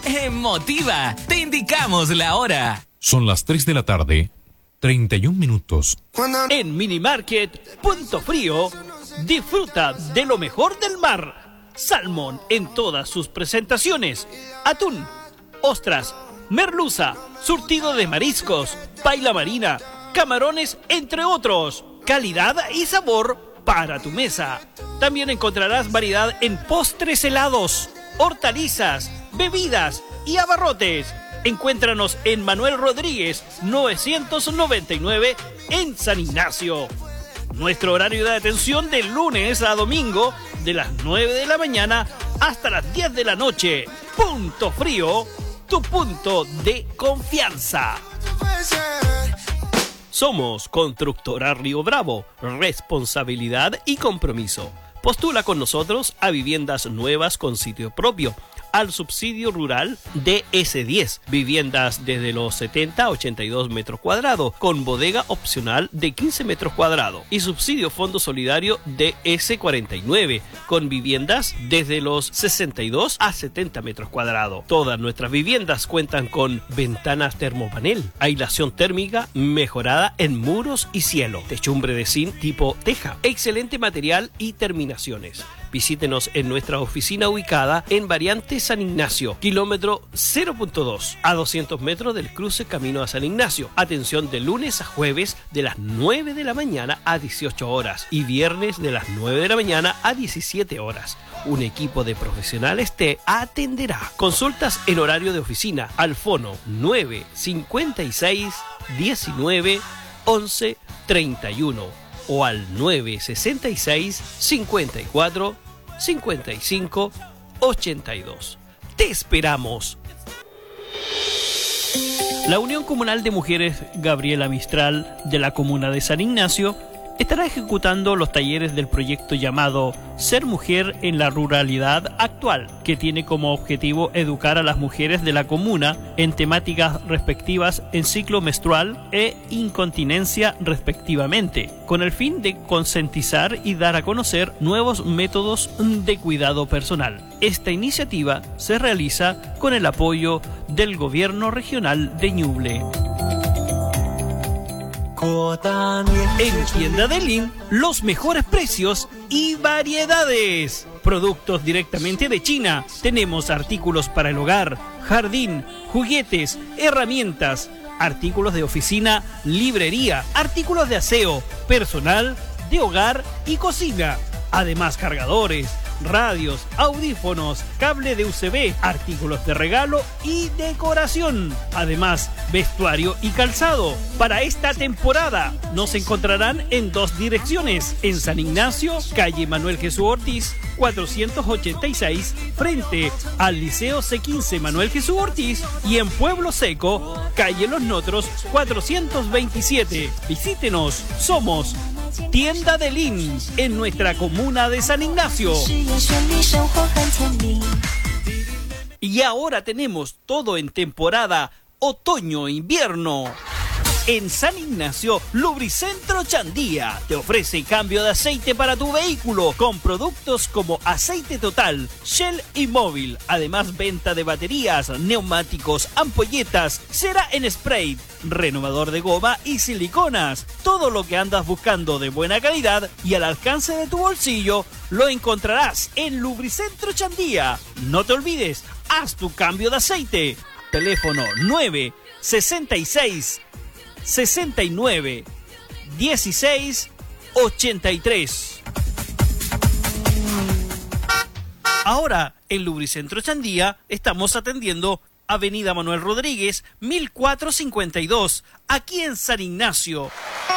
emotiva. Te indicamos la hora. Son las 3 de la tarde, 31 minutos. En Minimarket Punto Frío, disfruta de lo mejor del mar. Salmón en todas sus presentaciones. Atún, ostras, merluza, surtido de mariscos, paila marina, camarones, entre otros. Calidad y sabor para tu mesa. También encontrarás variedad en postres helados, hortalizas, bebidas y abarrotes. Encuéntranos en Manuel Rodríguez 999 en San Ignacio. Nuestro horario de atención de lunes a domingo de las 9 de la mañana hasta las 10 de la noche. Punto Frío, tu punto de confianza. Somos Constructora Río Bravo, responsabilidad y compromiso. Postula con nosotros a viviendas nuevas con sitio propio, al subsidio rural DS10, viviendas desde los 70 a 82 metros cuadrados, con bodega opcional de 15 metros cuadrados, y subsidio fondo solidario DS49, con viviendas desde los 62 a 70 metros cuadrados. Todas nuestras viviendas cuentan con ventanas termopanel, aislación térmica mejorada en muros y cielo, techumbre de zinc tipo teja, excelente material y terminaciones. Visítenos en nuestra oficina ubicada en Variante San Ignacio, kilómetro 0.2, a 200 metros del cruce camino a San Ignacio. Atención de lunes a jueves de las 9 de la mañana a 18 horas y viernes de las 9 de la mañana a 17 horas. Un equipo de profesionales te atenderá. Consultas en horario de oficina al fono 956 19 11 31 o al 966 54 55 82. ¡Te esperamos! La Unión Comunal de Mujeres Gabriela Mistral de la Comuna de San Ignacio estará ejecutando los talleres del proyecto llamado Ser Mujer en la Ruralidad Actual, que tiene como objetivo educar a las mujeres de la comuna en temáticas respectivas en ciclo menstrual e incontinencia respectivamente, con el fin de concientizar y dar a conocer nuevos métodos de cuidado personal. Esta iniciativa se realiza con el apoyo del Gobierno Regional de Ñuble. En Tienda de Lin, los mejores precios y variedades. Productos directamente de China. Tenemos artículos para el hogar, jardín, juguetes, herramientas, artículos de oficina, librería, artículos de aseo, personal, de hogar y cocina. Además, cargadores, radios, audífonos, cable de USB, artículos de regalo y decoración. Además, vestuario y calzado. Para esta temporada nos encontrarán en dos direcciones: en San Ignacio, calle Manuel Jesús Ortiz 486, frente al Liceo C15 Manuel Jesús Ortiz, y en Pueblo Seco, calle Los Notros 427. Visítenos, somos Tienda de Lin en nuestra comuna de San Ignacio. Y ahora tenemos todo en temporada otoño-invierno. En San Ignacio, Lubricentro Chandía te ofrece cambio de aceite para tu vehículo con productos como aceite total, Shell y móvil. Además, venta de baterías, neumáticos, ampolletas, cera en spray, renovador de goma y siliconas. Todo lo que andas buscando de buena calidad y al alcance de tu bolsillo lo encontrarás en Lubricentro Chandía. No te olvides, haz tu cambio de aceite. Teléfono 966 69 16 83. Ahora, en Lubricentro Chandía estamos atendiendo Avenida Manuel Rodríguez 1452, aquí en San Ignacio.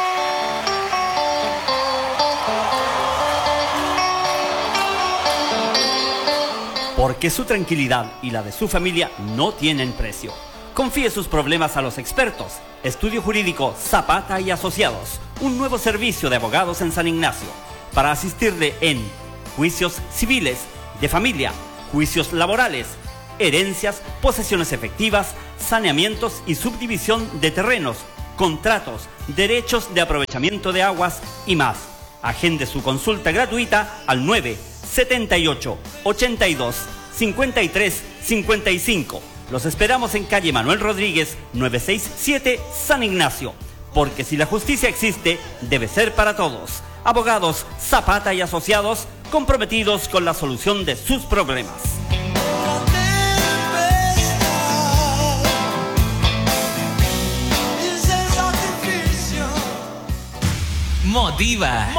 Porque su tranquilidad y la de su familia no tienen precio. Confíe sus problemas a los expertos. Estudio Jurídico Zapata y Asociados, un nuevo servicio de abogados en San Ignacio, para asistirle en juicios civiles, de familia, juicios laborales, herencias, posesiones efectivas, saneamientos y subdivisión de terrenos, contratos, derechos de aprovechamiento de aguas y más. Agende su consulta gratuita al 978 82 5355. Los esperamos en calle Manuel Rodríguez, 967, San Ignacio. Porque si la justicia existe, debe ser para todos. Abogados Zapata y Asociados, comprometidos con la solución de sus problemas. Motiva.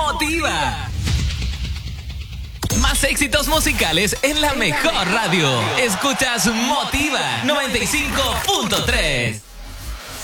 Más éxitos musicales en la mejor radio. Escuchas Motiva 95.3.